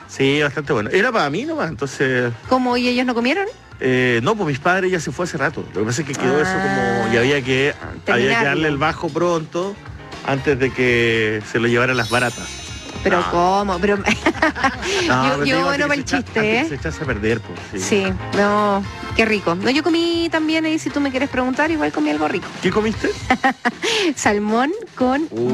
Sí, bastante bueno. Era para mí nomás, entonces... ¿Cómo? ¿Y ellos no comieron? No, pues mis padres ya se fue hace rato. Lo que pasa es que quedó eso como... Y había que darle el bajo pronto antes de que se lo llevaran las baratas. Pero ¿cómo? Pero No, yo bueno para el chiste, Se echase a perder, pues. Sí, no, qué rico. No, yo comí también, y si tú me quieres preguntar, igual comí algo rico. ¿Qué comiste? Salmón con